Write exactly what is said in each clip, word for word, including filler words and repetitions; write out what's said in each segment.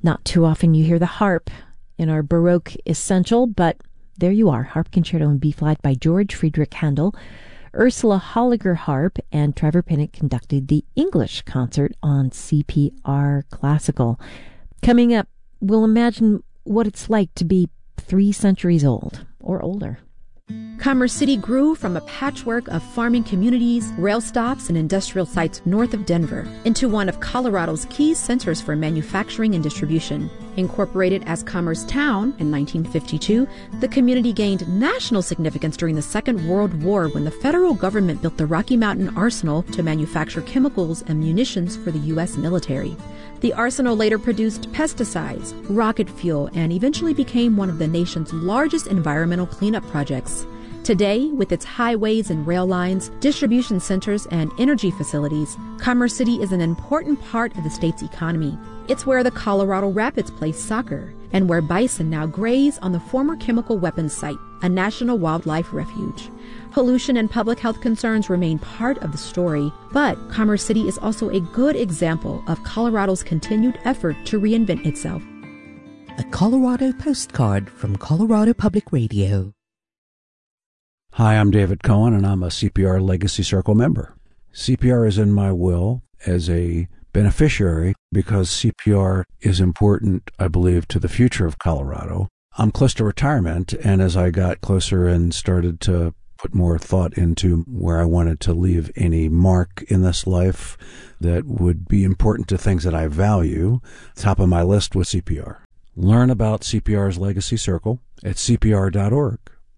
Not too often you hear the harp in our Baroque Essential, but there you are, Harp Concerto in B-flat by George Friedrich Handel. Ursula Holliger harp and Trevor Pinnock conducted the English concert on C P R Classical. Coming up, we'll imagine what it's like to be three centuries old or older. Commerce City grew from a patchwork of farming communities, rail stops, and industrial sites north of Denver into one of Colorado's key centers for manufacturing and distribution. Incorporated as Commerce Town in nineteen fifty-two, the community gained national significance during the Second World War when the federal government built the Rocky Mountain Arsenal to manufacture chemicals and munitions for the U S military. The arsenal later produced pesticides, rocket fuel, and eventually became one of the nation's largest environmental cleanup projects. Today, with its highways and rail lines, distribution centers, and energy facilities, Commerce City is an important part of the state's economy. It's where the Colorado Rapids play soccer, and where bison now graze on the former chemical weapons site, a national wildlife refuge. Pollution and public health concerns remain part of the story, but Commerce City is also a good example of Colorado's continued effort to reinvent itself. A Colorado postcard from Colorado Public Radio. Hi, I'm David Cohen, and I'm a C P R Legacy Circle member. C P R is in my will as a beneficiary because C P R is important, I believe, to the future of Colorado. I'm close to retirement, and as I got closer and started to put more thought into where I wanted to leave any mark in this life that would be important to things that I value, top of my list was C P R. Learn about C P R's Legacy Circle at C P R dot org.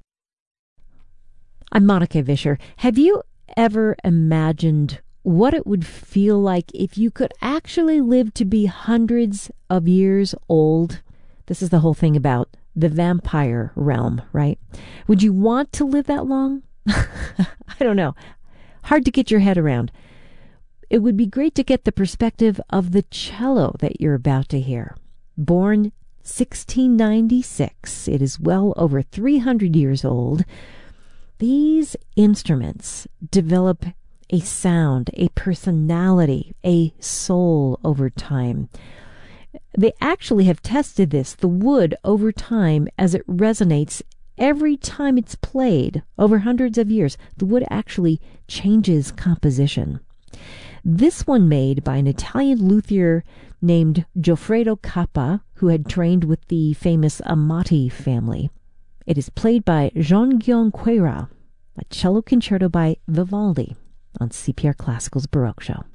I'm Monica Vischer. Have you ever imagined what it would feel like if you could actually live to be hundreds of years old? This is the whole thing about the vampire realm, right? Would you want to live that long? I don't know. Hard to get your head around. It would be great to get the perspective of the cello that you're about to hear. Born sixteen ninety-six, it is well over three hundred years old. These instruments develop a sound, a personality, a soul over time. They actually have tested this, the wood, over time as it resonates. Every time it's played over hundreds of years, the wood actually changes composition. This one made by an Italian luthier named Goffredo Cappa, who had trained with the famous Amati family. It is played by Jean-Guillaume Queyras, a cello concerto by Vivaldi on C P R Classical's Baroque Show.